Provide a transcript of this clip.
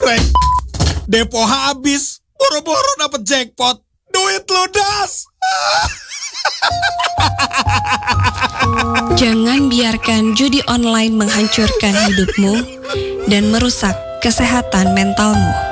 Rek, depo habis. Boro-boro dapet jackpot. Duit ludas. Jangan biarkan judi online menghancurkan hidupmu dan merusak kesehatan mentalmu.